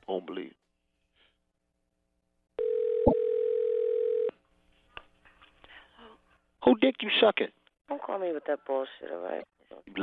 Won't believe. Who dick you sucking? Don't call me with that bullshit, all right?